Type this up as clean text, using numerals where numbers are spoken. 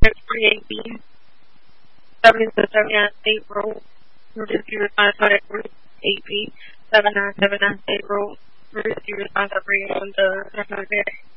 648B, 7079 State Road, emergency response at 8B, 7979 State Road, emergency response operation on the